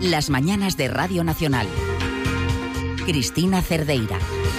Las mañanas de Radio Nacional. Cristina Cerdeira.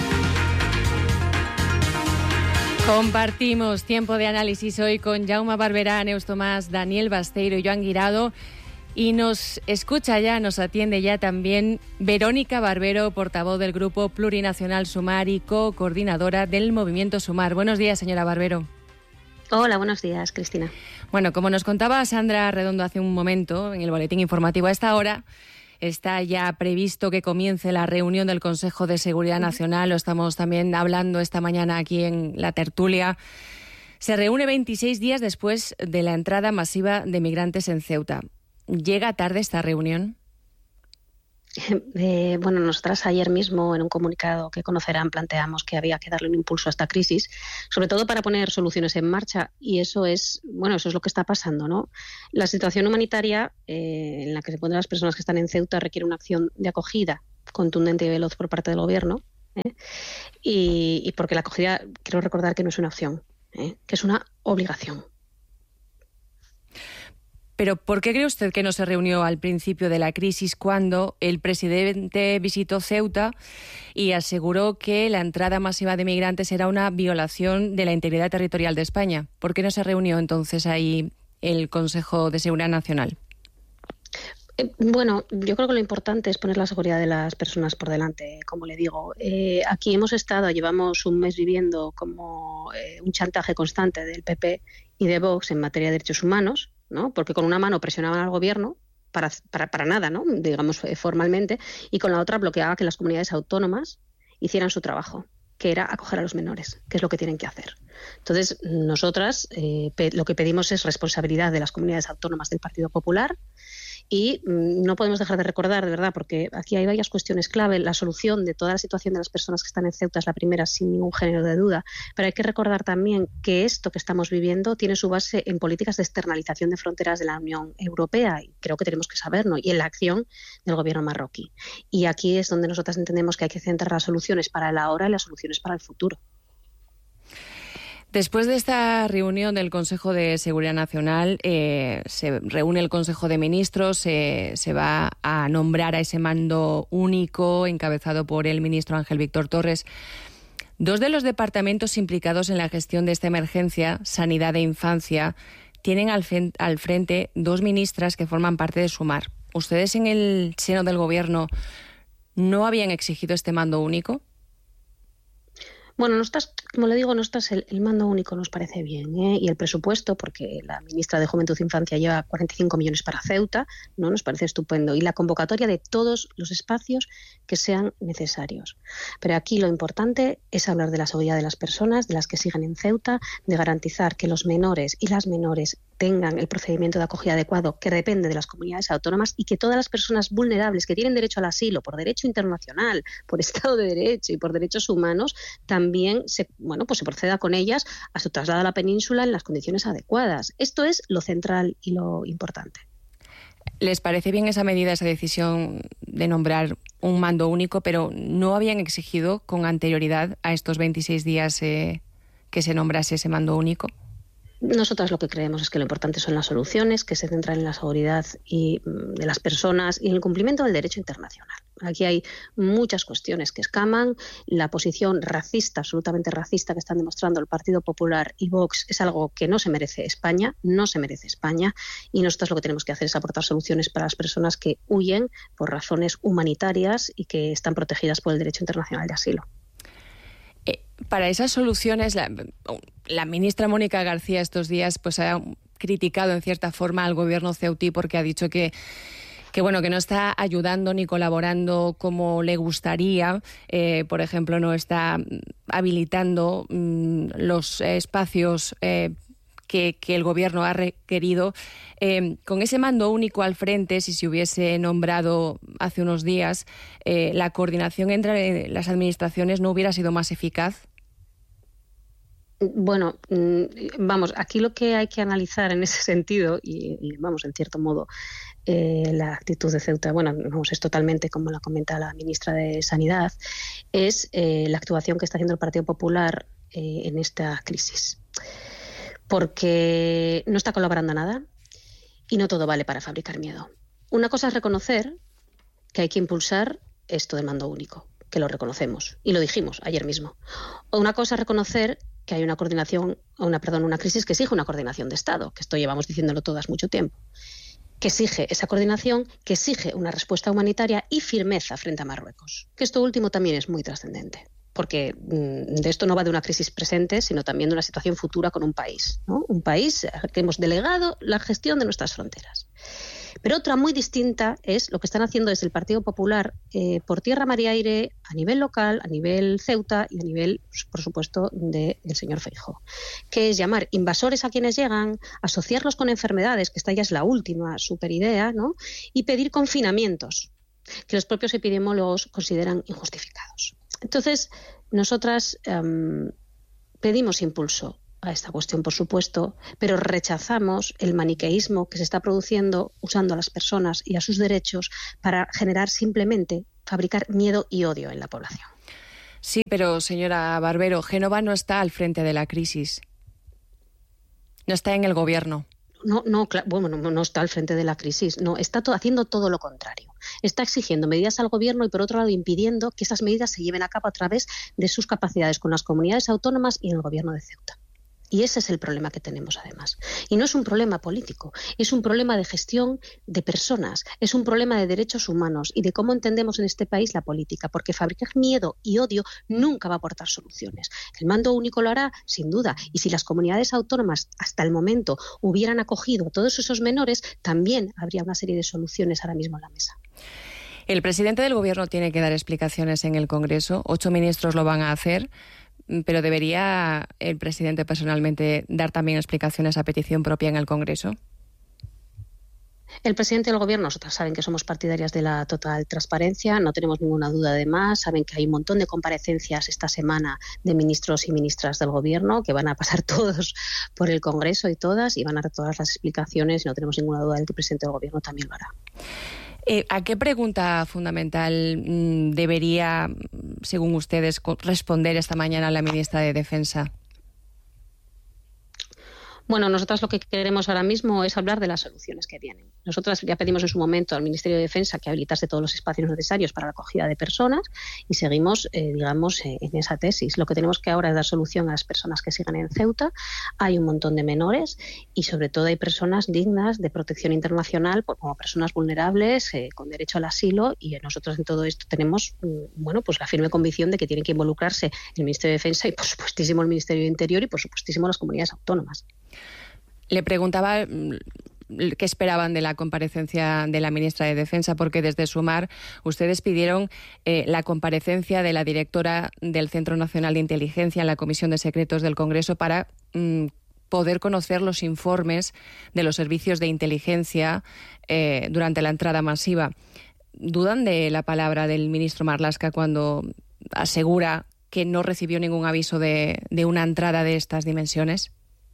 Compartimos tiempo de análisis hoy con Jaume Barberá, Neus Tomás, Daniel Basteiro y Joan Guirado. Y nos escucha ya, nos atiende ya también Verónica Barbero, portavoz del Grupo Plurinacional Sumar y co-coordinadora del Movimiento Sumar. Buenos días, señora Barbero. Hola, buenos días, Cristina. Bueno, como nos contaba Sandra Redondo hace un momento en el boletín informativo a esta hora, está ya previsto que comience la reunión del Consejo de Seguridad Nacional. Lo estamos también hablando esta mañana aquí en la tertulia. Se reúne 26 días después de la entrada masiva de migrantes en Ceuta. ¿Llega tarde esta reunión? Bueno, nosotras ayer mismo en un comunicado que conocerán planteamos que había que darle un impulso a esta crisis, sobre todo para poner soluciones en marcha, y eso es lo que está pasando, ¿no? La situación humanitaria en la que se encuentran las personas que están en Ceuta requiere una acción de acogida contundente y veloz por parte del gobierno, y porque la acogida, quiero recordar que no es una opción, que es una obligación. Pero ¿por qué cree usted que no se reunió al principio de la crisis cuando el presidente visitó Ceuta y aseguró que la entrada masiva de migrantes era una violación de la integridad territorial de España? ¿Por qué no se reunió entonces ahí el Consejo de Seguridad Nacional? Bueno, yo creo que lo importante es poner la seguridad de las personas por delante, como le digo. Aquí llevamos un mes viviendo como un chantaje constante del PP y de Vox en materia de derechos humanos, ¿no? Porque con una mano presionaban al gobierno para nada, ¿no? Digamos formalmente, y con la otra bloqueaba que las comunidades autónomas hicieran su trabajo, que era acoger a los menores, que es lo que tienen que hacer. Entonces, nosotras lo que pedimos es responsabilidad de las comunidades autónomas del Partido Popular. Y no podemos dejar de recordar, de verdad, porque aquí hay varias cuestiones clave. La solución de toda la situación de las personas que están en Ceuta es la primera, sin ningún género de duda. Pero hay que recordar también que esto que estamos viviendo tiene su base en políticas de externalización de fronteras de la Unión Europea. Y creo que tenemos que saberlo. Y en la acción del gobierno marroquí. Y aquí es donde nosotras entendemos que hay que centrar las soluciones para el ahora y las soluciones para el futuro. Después de esta reunión del Consejo de Seguridad Nacional, se reúne el Consejo de Ministros, se va a nombrar a ese mando único encabezado por el ministro Ángel Víctor Torres. Dos de los departamentos implicados en la gestión de esta emergencia, Sanidad e Infancia, tienen al frente dos ministras que forman parte de Sumar. ¿Ustedes en el seno del Gobierno no habían exigido este mando único? Bueno, como le digo, el mando único nos parece bien, y el presupuesto, porque la ministra de Juventud e Infancia lleva 45 millones para Ceuta, ¿no? Nos parece estupendo, y la convocatoria de todos los espacios que sean necesarios. Pero aquí lo importante es hablar de la seguridad de las personas, de las que siguen en Ceuta, de garantizar que los menores y las menores tengan el procedimiento de acogida adecuado que depende de las comunidades autónomas, y que todas las personas vulnerables que tienen derecho al asilo por derecho internacional, por Estado de Derecho y por derechos humanos, también se proceda con ellas a su traslado a la península en las condiciones adecuadas. Esto es lo central y lo importante. ¿Les parece bien esa medida, esa decisión de nombrar un mando único, pero no habían exigido con anterioridad a estos 26 días que se nombrase ese mando único? Nosotras lo que creemos es que lo importante son las soluciones que se centran en la seguridad de las personas y en el cumplimiento del derecho internacional. Aquí hay muchas cuestiones que escaman. La posición racista, absolutamente racista, que están demostrando el Partido Popular y Vox es algo que no se merece España, y nosotros lo que tenemos que hacer es aportar soluciones para las personas que huyen por razones humanitarias y que están protegidas por el derecho internacional de asilo. Para esas soluciones, la ministra Mónica García estos días ha criticado en cierta forma al gobierno ceutí porque ha dicho que no está ayudando ni colaborando como le gustaría. Por ejemplo, no está habilitando los espacios que el gobierno ha requerido. Con ese mando único al frente, si se hubiese nombrado hace unos días, la coordinación entre las administraciones no hubiera sido más eficaz. Bueno, aquí lo que hay que analizar en ese sentido, y en cierto modo, la actitud de Ceuta, es totalmente como la comenta la ministra de Sanidad, es la actuación que está haciendo el Partido Popular en esta crisis. Porque no está colaborando nada y no todo vale para fabricar miedo. Una cosa es reconocer que hay que impulsar esto del mando único, que lo reconocemos y lo dijimos ayer mismo. O una cosa es reconocer que hay una crisis que exige una coordinación de Estado, que esto llevamos diciéndolo todas mucho tiempo, que exige esa coordinación, que exige una respuesta humanitaria y firmeza frente a Marruecos, que esto último también es muy trascendente, porque de esto no va de una crisis presente, sino también de una situación futura con un país, ¿no? Un país al que hemos delegado la gestión de nuestras fronteras. Pero otra muy distinta es lo que están haciendo desde el Partido Popular por tierra, mar y aire, a nivel local, a nivel Ceuta y a nivel, por supuesto, del señor Feijóo, que es llamar invasores a quienes llegan, asociarlos con enfermedades, que esta ya es la última superidea, ¿no? Y pedir confinamientos, que los propios epidemiólogos consideran injustificados. Entonces, nosotras pedimos impulso a esta cuestión, por supuesto, pero rechazamos el maniqueísmo que se está produciendo usando a las personas y a sus derechos para generar simplemente, fabricar miedo y odio en la población. Sí, pero señora Barbero, Génova no está al frente de la crisis. No está en el gobierno. No está al frente de la crisis, no, está haciendo todo lo contrario. Está exigiendo medidas al gobierno y, por otro lado, impidiendo que esas medidas se lleven a cabo a través de sus capacidades con las comunidades autónomas y en el gobierno de Ceuta. Y ese es el problema que tenemos, además. Y no es un problema político, es un problema de gestión de personas, es un problema de derechos humanos y de cómo entendemos en este país la política, porque fabricar miedo y odio nunca va a aportar soluciones. El mando único lo hará, sin duda, y si las comunidades autónomas hasta el momento hubieran acogido a todos esos menores, también habría una serie de soluciones ahora mismo en la mesa. El presidente del Gobierno tiene que dar explicaciones en el Congreso, 8 ministros lo van a hacer, pero ¿debería el presidente personalmente dar también explicaciones a petición propia en el Congreso? El presidente del Gobierno, nosotras saben que somos partidarias de la total transparencia, no tenemos ninguna duda además, saben que hay un montón de comparecencias esta semana de ministros y ministras del Gobierno que van a pasar todos por el Congreso y todas, y van a dar todas las explicaciones y no tenemos ninguna duda de que el presidente del Gobierno también lo hará. ¿A qué pregunta fundamental debería, según ustedes, responder esta mañana la ministra de Defensa? Bueno, nosotras lo que queremos ahora mismo es hablar de las soluciones que vienen. Nosotras ya pedimos en su momento al Ministerio de Defensa que habilitase todos los espacios necesarios para la acogida de personas y seguimos, en esa tesis. Lo que tenemos que ahora es dar solución a las personas que sigan en Ceuta. Hay un montón de menores y sobre todo hay personas dignas de protección internacional como personas vulnerables con derecho al asilo, y nosotros en todo esto tenemos pues la firme convicción de que tienen que involucrarse el Ministerio de Defensa y por supuestísimo el Ministerio de Interior y por supuestísimo las comunidades autónomas. Le preguntaba qué esperaban de la comparecencia de la ministra de Defensa, porque desde Sumar ustedes pidieron la comparecencia de la directora del Centro Nacional de Inteligencia en la Comisión de Secretos del Congreso para poder conocer los informes de los servicios de inteligencia durante la entrada masiva. ¿Dudan de la palabra del ministro Marlaska cuando asegura que no recibió ningún aviso de una entrada de estas dimensiones?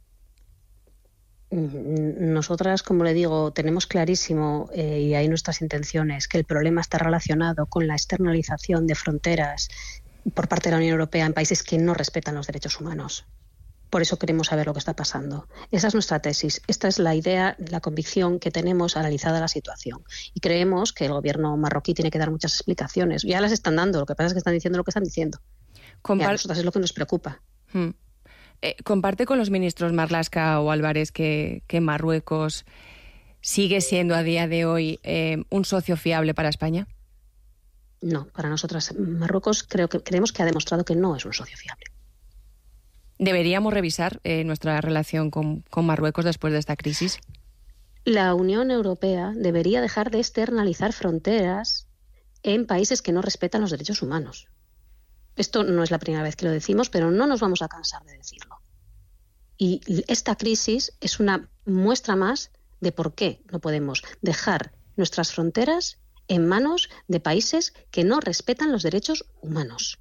Nosotras, como le digo, tenemos clarísimo, y hay nuestras intenciones, que el problema está relacionado con la externalización de fronteras por parte de la Unión Europea en países que no respetan los derechos humanos. Por eso queremos saber lo que está pasando. Esa es nuestra tesis. Esta es la idea, la convicción que tenemos analizada la situación. Y creemos que el gobierno marroquí tiene que dar muchas explicaciones. Ya las están dando, lo que pasa es que están diciendo lo que están diciendo. A nosotras es lo que nos preocupa. ¿Comparte con los ministros Marlaska o Álvarez que Marruecos sigue siendo a día de hoy un socio fiable para España? No, para nosotras Marruecos creemos que ha demostrado que no es un socio fiable. ¿Deberíamos revisar nuestra relación con Marruecos después de esta crisis? La Unión Europea debería dejar de externalizar fronteras en países que no respetan los derechos humanos. Esto no es la primera vez que lo decimos, pero no nos vamos a cansar de decirlo. Y esta crisis es una muestra más de por qué no podemos dejar nuestras fronteras en manos de países que no respetan los derechos humanos.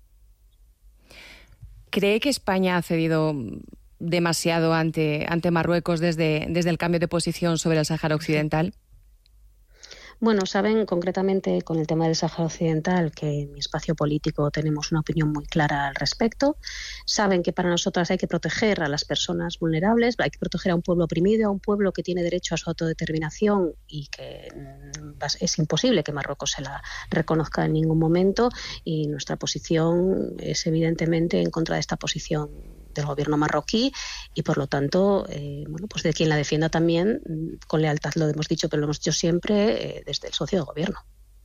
¿Cree que España ha cedido demasiado ante Marruecos desde el cambio de posición sobre el Sáhara Occidental? Bueno, saben concretamente con el tema del Sáhara Occidental que en mi espacio político tenemos una opinión muy clara al respecto. Saben que para nosotras hay que proteger a las personas vulnerables, hay que proteger a un pueblo oprimido, a un pueblo que tiene derecho a su autodeterminación y que es imposible que Marruecos se la reconozca en ningún momento. Y nuestra posición es evidentemente en contra de esta posición del gobierno marroquí y por lo tanto pues de quien la defienda también con lealtad, lo hemos dicho, pero lo hemos dicho siempre desde el socio de gobierno.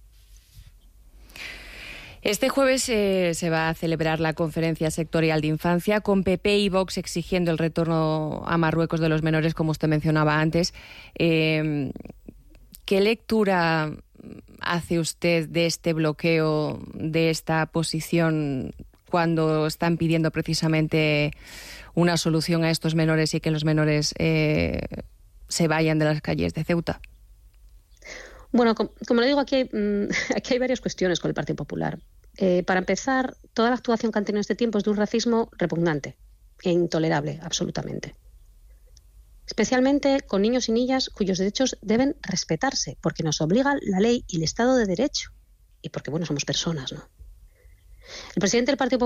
Este jueves se va a celebrar la conferencia sectorial de infancia con PP y Vox exigiendo el retorno a Marruecos de los menores, como usted mencionaba antes. ¿Qué lectura hace usted de este bloqueo, de esta posición, cuando están pidiendo precisamente una solución a estos menores y que los menores se vayan de las calles de Ceuta? Bueno, como le digo, aquí hay varias cuestiones con el Partido Popular. Para empezar, toda la actuación que han tenido este tiempo es de un racismo repugnante e intolerable, absolutamente. Especialmente con niños y niñas cuyos derechos deben respetarse, porque nos obliga la ley y el Estado de Derecho. Y porque, bueno, somos personas, ¿no? El presidente del Partido Popular